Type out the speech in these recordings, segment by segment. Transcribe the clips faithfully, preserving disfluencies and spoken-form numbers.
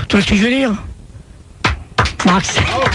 Tu vois ce que je veux dire, Max?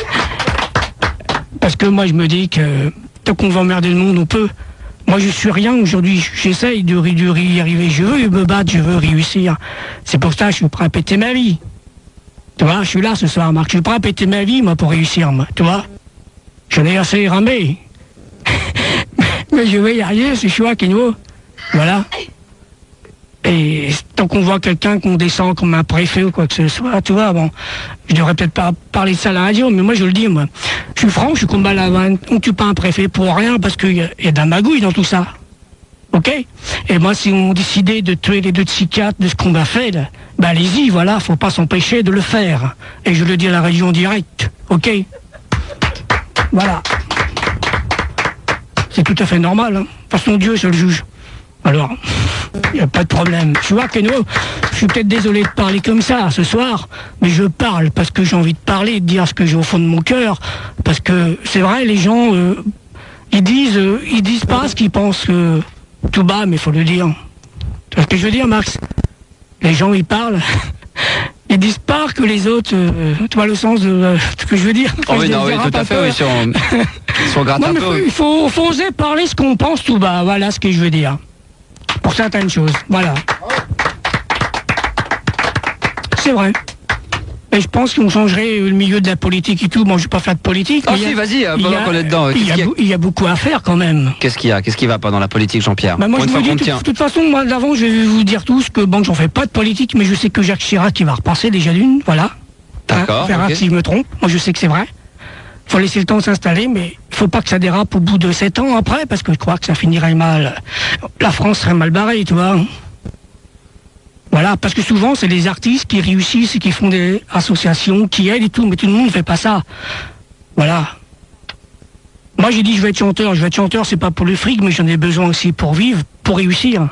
Parce que moi je me dis que tant qu'on va emmerder le monde, on peut. Moi je suis rien aujourd'hui, j'essaye de, de, de y arriver, je veux me battre, je veux réussir. C'est pour ça que je suis prêt à péter ma vie. Tu vois, je suis là ce soir, Marc, je suis prêt à péter ma vie, moi, pour réussir, moi, tu vois. J'en ai assez ramé. Mais je vais y arriver, c'est choix, Kenwo. Voilà. Et tant qu'on voit quelqu'un qu'on descend comme un préfet ou quoi que ce soit, tu vois, bon, je devrais peut-être pas parler de ça à la radio, mais moi je le dis, moi. Je suis franc, je suis comme à la vanne. On tue pas un préfet pour rien parce qu'il y, y a de la magouille dans tout ça. Ok? Et moi, si on décidait de tuer les deux psychiatres de ce qu'on a fait, là, ben allez-y, voilà, faut pas s'empêcher de le faire. Et je le dis à la région directe. Ok? Voilà. C'est tout à fait normal, hein. De toute façon, Dieu, c'est le juge. Alors, il n'y a pas de problème. Tu vois, Keno, je suis peut-être désolé de parler comme ça ce soir, mais je parle parce que j'ai envie de parler, de dire ce que j'ai au fond de mon cœur. Parce que c'est vrai, les gens, euh, ils disent euh, ils disent pas ce qu'ils pensent euh, tout bas, mais il faut le dire. Tu vois ce que je veux dire, Max? Les gens, ils parlent. Ils disent pas que les autres, euh, tu vois le sens de euh, ce que je veux dire. Oh oui, non, oui, tout à fait, oui, si on, si on gratte non, un mais peu. faut, il faut, faut oser parler ce qu'on pense tout bas, voilà ce que je veux dire. Pour certaines choses, voilà. C'est vrai. Et je pense qu'on changerait le milieu de la politique et tout. Bon, je vais pas faire de politique. Ah si, vas-y, pendant qu'on est dedans. Il y, a, il y a beaucoup à faire quand même. Qu'est-ce qu'il y a Qu'est-ce qui va pas dans la politique, Jean-Pierre? Bah moi, je vous dis, de toute façon, moi, d'avant, je vais vous dire tous que, bon, j'en fais pas de politique, mais je sais que Jacques Chirac, qui va repasser déjà d'une, voilà. D'accord. Hein, verra okay. si je me trompe. Moi, je sais que c'est vrai. Faut laisser le temps de s'installer, mais il faut pas que ça dérape au bout de sept ans après, parce que je crois que ça finirait mal. La France serait mal barrée, tu vois. Voilà, parce que souvent, c'est les artistes qui réussissent et qui font des associations, qui aident et tout, mais tout le monde ne fait pas ça. Voilà. Moi, j'ai dit, je vais être chanteur. Je vais être chanteur, c'est pas pour le fric, mais j'en ai besoin aussi pour vivre, pour réussir.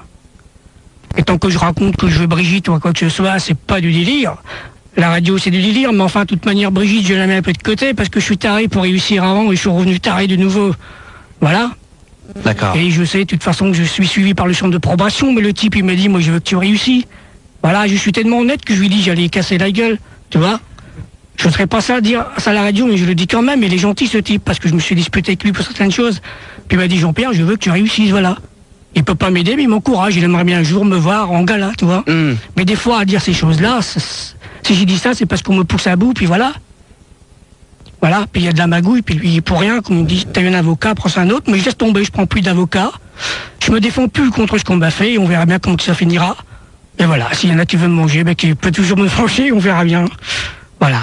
Et tant que je raconte que je veux Brigitte ou quoi que ce soit, c'est pas du délire. La radio, c'est du délire, mais enfin, de toute manière, Brigitte, je la mets un peu de côté parce que je suis taré pour réussir avant et je suis revenu taré de nouveau. Voilà. D'accord. Et je sais, de toute façon, que je suis suivi par le centre de probation, mais le type, il m'a dit, moi, je veux que tu réussis. Voilà, je suis tellement honnête que je lui dis, j'allais casser la gueule, tu vois. Je ne serais pas ça à dire ça à la radio, mais je le dis quand même, il est gentil, ce type, parce que je me suis disputé avec lui pour certaines choses. Puis il m'a dit, Jean-Pierre, je veux que tu réussisses, voilà. Il peut pas m'aider, mais il m'encourage, il aimerait bien un jour me voir en gala, tu vois. Mm. Mais des fois, à dire ces choses-là, si j'ai dit ça, c'est parce qu'on me pousse à bout, puis voilà. Voilà, puis il y a de la magouille, puis lui, pour rien, comme on dit, t'as eu un avocat, prends un autre, mais je laisse tomber, je prends plus d'avocat. Je me défends plus contre ce qu'on m'a fait, et on verra bien comment ça finira. Et voilà, s'il y en a qui veulent me manger, ben qui peut toujours me franchir, on verra bien. Voilà.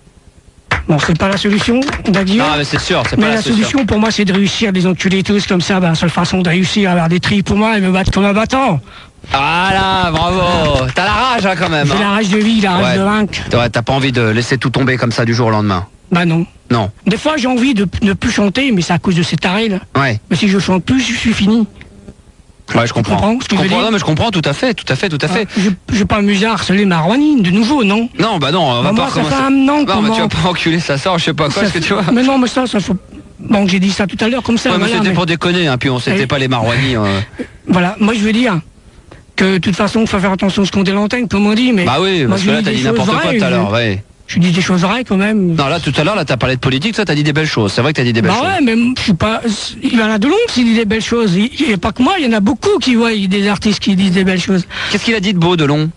Bon, c'est pas la solution, on va dire. Non, mais c'est sûr, c'est pas mais la, la solution. solution pour moi, c'est de réussir, des enculés tous comme ça. Ben, la seule façon de réussir à avoir des tris pour moi, et me battre comme un battant. Voilà, bravo. T'as la rage, hein, quand même. J'ai hein. la rage de vie, la rage ouais. de vaincre. Ouais, t'as pas envie de laisser tout tomber comme ça du jour au lendemain. Bah non. Non. Des fois, j'ai envie de ne plus chanter, mais c'est à cause de ces tarés, là. Ouais. Mais si je chante plus, je suis fini. Ouais, je comprends. Tu comprends ce que je je comprends, veux non, mais je comprends tout à fait, tout à fait, tout à fait. Ah, je je vais pas m'amuser à harceler ma Rouanine, de nouveau, non. Non, bah non, on va bah pas moi, ça recommencer. fait un non, non, comment... mais tu vas pas enculer sa sort, je sais pas quoi, ça ce que tu vois. Mais non, mais ça, ça faut... Bon, j'ai dit ça tout à l'heure, comme ça, Ouais, mais voilà. c'était mais... pour déconner, hein, puis on s'était Et... pas les marouanis. Euh... Voilà, moi je veux dire que de toute façon, il faut faire attention à ce qu'on dit à l'antenne, comme on dit, mais... Bah oui, parce que là, t'as dit n'importe quoi tout à l'heure, ouais. Je dis des choses vraies quand même. Non, là, tout à l'heure, là, t'as parlé de politique, toi, t'as dit des belles choses. C'est vrai que t'as dit des belles bah choses. Bah ouais, mais je suis pas... Il y en a de longues qui disent des belles choses. Il n'y a pas que moi, il y en a beaucoup qui voient des artistes qui disent des belles choses. Qu'est-ce qu'il a dit de beau, Delon?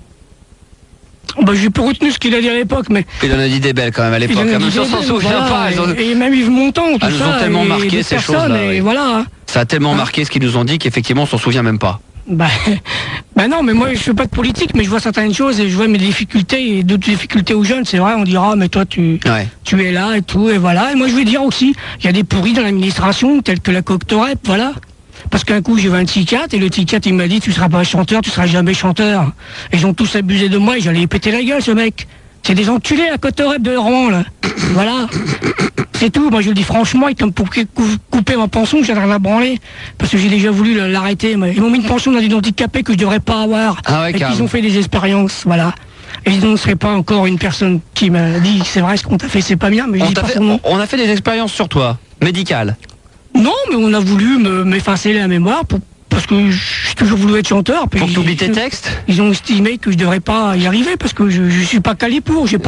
Bah j'ai pas retenu ce qu'il a dit à l'époque, mais... Il en a dit des belles quand même à l'époque, même si on s'en souvient pas. Et, ont... et même Yves Montand, tout elles ça. nous ont tellement et marqué ces choses-là. Et oui. voilà. Ça a tellement hein? marqué ce qu'ils nous ont dit qu'effectivement on s'en souvient même pas. Bah, bah non, mais moi je fais pas de politique, mais je vois certaines choses et je vois mes difficultés et d'autres difficultés aux jeunes. C'est vrai, on dira, mais toi tu, ouais. tu es là et tout, et voilà. Et moi je veux dire aussi, il y a des pourris dans l'administration, tels que la Coctorep, voilà. Parce qu'un coup j'ai vu un psychiatre et le psychiatre il m'a dit tu seras pas chanteur, tu seras jamais chanteur. Et ils ont tous abusé de moi et j'allais péter la gueule ce mec. C'est des enculés à Coctorep de Rouen là. Voilà. C'est tout, moi je le dis franchement, ils m'ont coupé ma pension, j'ai rien à branler. Parce que j'ai déjà voulu l'arrêter. Ils m'ont mis une pension d'un handicapé que je devrais pas avoir. Ah ouais, et qu'ils ont fait des expériences, voilà. Et je ne serais pas encore une personne qui m'a dit c'est vrai ce qu'on t'a fait c'est pas bien, mais je on dis pas fait, son nom. On a fait des expériences sur toi, médicales. Non, mais on a voulu m'effacer la mémoire pour, parce que j'ai toujours voulu être chanteur. Pour que tu oublies tes textes. Ils ont estimé que je devrais pas y arriver parce que je, je suis pas calé pour.